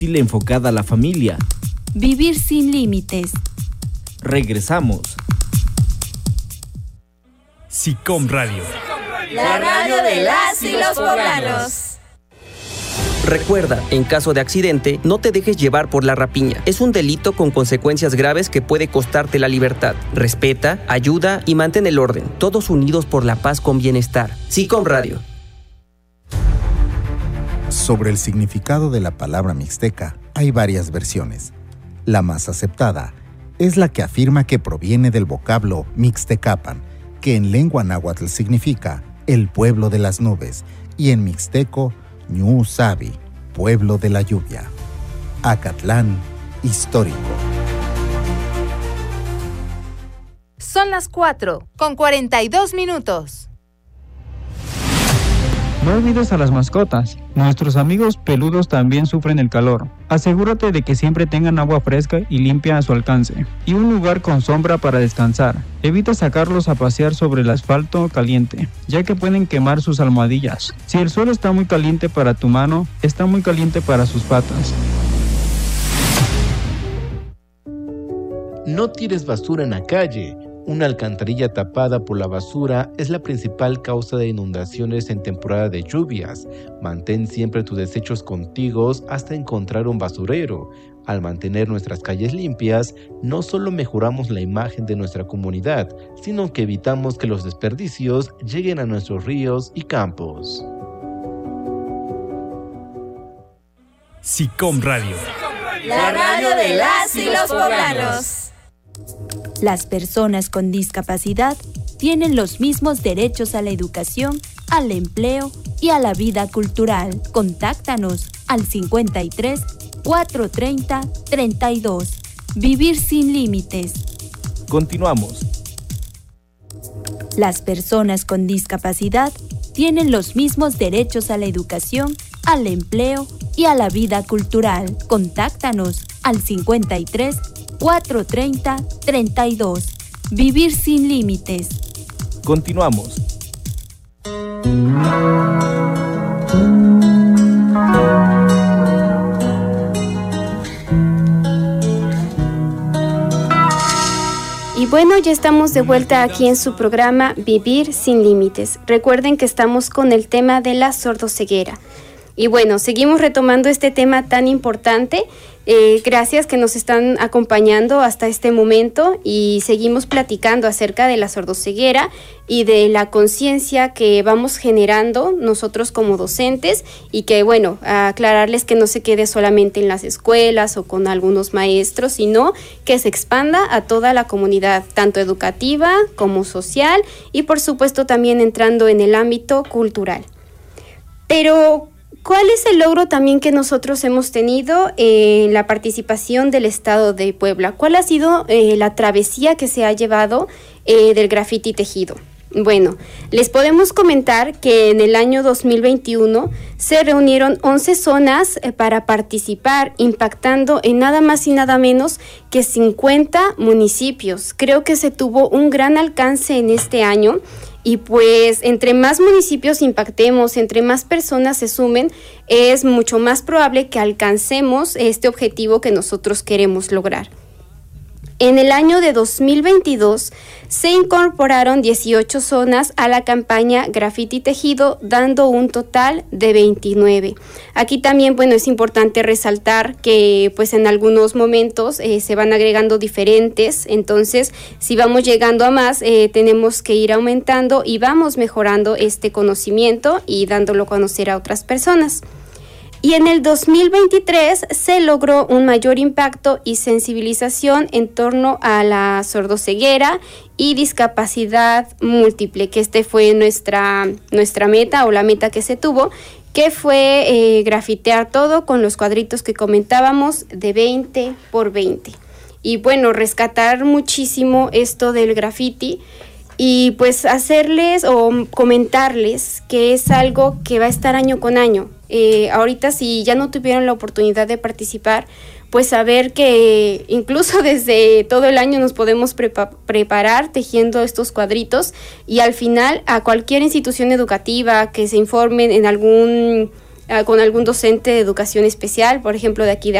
enfocada a la familia. Vivir sin límites. Regresamos. SICOM Radio. La radio de las y los poblanos. Recuerda, en caso de accidente, no te dejes llevar por la rapiña. Es un delito con consecuencias graves que puede costarte la libertad. Respeta, ayuda y mantén el orden. Todos unidos por la paz con bienestar. SICOM Radio. Sobre el significado de la palabra mixteca, hay varias versiones. La más aceptada es la que afirma que proviene del vocablo mixtecapan, que en lengua náhuatl significa el pueblo de las nubes, y en mixteco, ñu sabi, pueblo de la lluvia. Acatlán, histórico. Son las 4:42. No olvides a las mascotas. Nuestros amigos peludos también sufren el calor. Asegúrate de que siempre tengan agua fresca y limpia a su alcance, y un lugar con sombra para descansar. Evita sacarlos a pasear sobre el asfalto caliente, ya que pueden quemar sus almohadillas. Si el suelo está muy caliente para tu mano, está muy caliente para sus patas. No tires basura en la calle. Una alcantarilla tapada por la basura es la principal causa de inundaciones en temporada de lluvias. Mantén siempre tus desechos contigo hasta encontrar un basurero. Al mantener nuestras calles limpias, no solo mejoramos la imagen de nuestra comunidad, sino que evitamos que los desperdicios lleguen a nuestros ríos y campos. SICOM Radio. La radio de las y los poblanos. Las personas con discapacidad tienen los mismos derechos a la educación, al empleo y a la vida cultural. Contáctanos al 53 430 32. Vivir sin límites. Continuamos. Las personas con discapacidad tienen los mismos derechos a la educación, al empleo y a la vida cultural. Contáctanos al 53 430 32. Vivir sin límites. Continuamos. Y bueno, ya estamos de vuelta aquí en su programa Vivir sin Límites. Recuerden que estamos con el tema de la sordoceguera. Y bueno, seguimos retomando este tema tan importante. Gracias que nos están acompañando hasta este momento y seguimos platicando acerca de la sordoceguera y de la conciencia que vamos generando nosotros como docentes y que, bueno, aclararles que no se quede solamente en las escuelas o con algunos maestros, sino que se expanda a toda la comunidad, tanto educativa como social y, por supuesto, también entrando en el ámbito cultural. Pero ¿cuál es el logro también que nosotros hemos tenido en la participación del Estado de Puebla? ¿Cuál ha sido la travesía que se ha llevado del graffiti tejido? Bueno, les podemos comentar que en el año 2021 se reunieron 11 zonas para participar, impactando en nada más y nada menos que 50 municipios. Creo que se tuvo un gran alcance en este año. Y pues entre más municipios impactemos, entre más personas se sumen, es mucho más probable que alcancemos este objetivo que nosotros queremos lograr. En el año de 2022 se incorporaron 18 zonas a la campaña Graffiti Tejido, dando un total de 29. Aquí también, bueno, es importante resaltar que pues en algunos momentos se van agregando diferentes, entonces si vamos llegando a más, tenemos que ir aumentando y vamos mejorando este conocimiento y dándolo a conocer a otras personas. Y en el 2023 se logró un mayor impacto y sensibilización en torno a la sordoceguera y discapacidad múltiple, que fue nuestra meta o la meta que se tuvo, que fue grafitear todo con los cuadritos que comentábamos de 20 por 20. Y bueno, rescatar muchísimo esto del graffiti y pues hacerles o comentarles que es algo que va a estar año con año. Ahorita si ya no tuvieron la oportunidad de participar, pues saber que incluso desde todo el año nos podemos preparar tejiendo estos cuadritos y al final a cualquier institución educativa que se informen en algún con algún docente de educación especial, por ejemplo, de aquí de